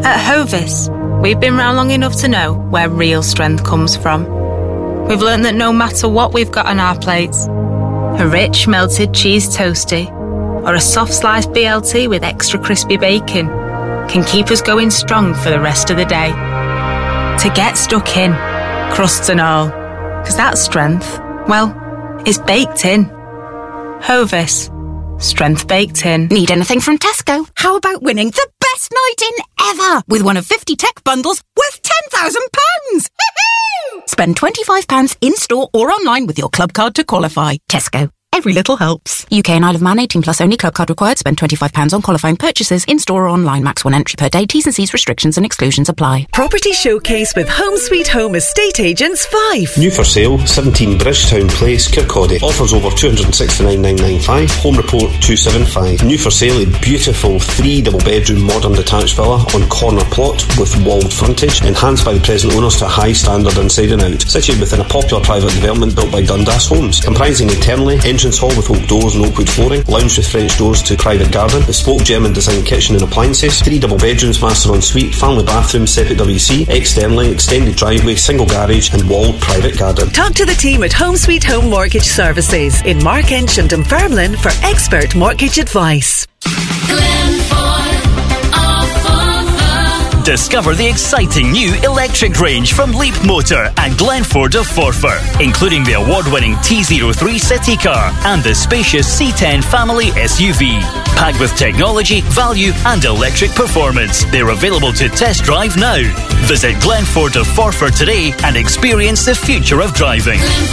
At Hovis, we've been round long enough to know where real strength comes from. We've learned that no matter what we've got on our plates, a rich melted cheese toastie or a soft sliced BLT with extra crispy bacon can keep us going strong for the rest of the day. To get stuck in, crusts and all, because that strength, well, is baked in. Hovis. Strength baked in. Need anything from Tesco? How about winning the best night in ever with one of 50 tech bundles worth £10,000? Spend £25 in-store or online with your club card to qualify. Tesco. Every little helps. UK and Isle of Man 18 plus only. Club card required. Spend £25 on qualifying purchases in-store or online. Max 1 entry per day. T's and C's restrictions and exclusions apply. Property Showcase with Home Sweet Home Estate Agents 5. New for sale, 17 Bridgetown Place, Kirkcaldy. Offers over $269,995. Home report 275. New for sale, a beautiful 3 double-bedroom modern detached villa on corner plot with walled frontage, enhanced by the present owners to a high standard inside and out. Situated within a popular private development built by Dundas Homes, comprising internally entrance hall with oak doors and oak wood flooring, lounge with French doors to private garden, bespoke German design kitchen and appliances, 3 double bedrooms, master ensuite, family bathroom, separate WC, externally, extended driveway, single garage and walled private garden. Talk to the team at Home Sweet Home Mortgage Services in Markinch and Dunfermline for expert mortgage advice. Discover the exciting new electric range from Leap Motor at Glenford of Forfar, including the award-winning T03 City Car and the spacious C10 family SUV. Packed with technology, value and electric performance, they're available to test drive now. Visit Glenford of Forfar today and experience the future of driving.